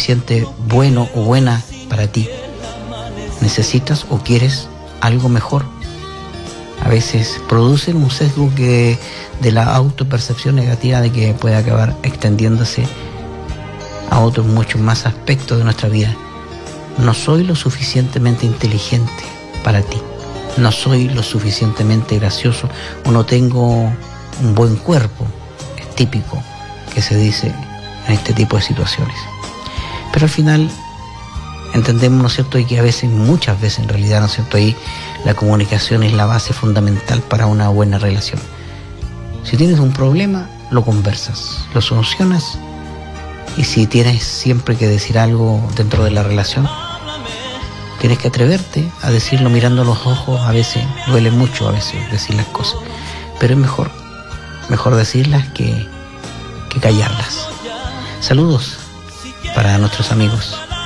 suficiente bueno o buena para ti. Necesitas o quieres algo mejor. A veces producen un sesgo de la autopercepción negativa de que puede acabar extendiéndose a otros muchos más aspectos de nuestra vida. No soy lo suficientemente inteligente para ti. No soy lo suficientemente gracioso o no tengo un buen cuerpo. Es típico que se dice en este tipo de situaciones. Pero al final entendemos, ¿no es cierto?, y que a veces, muchas veces en realidad, ¿no es cierto?, ahí la comunicación es la base fundamental para una buena relación. Si tienes un problema, lo conversas, lo solucionas, y si tienes siempre que decir algo dentro de la relación, tienes que atreverte a decirlo mirando a los ojos. A veces duele mucho, a veces decir las cosas, pero es mejor decirlas que callarlas. Saludos para nuestros amigos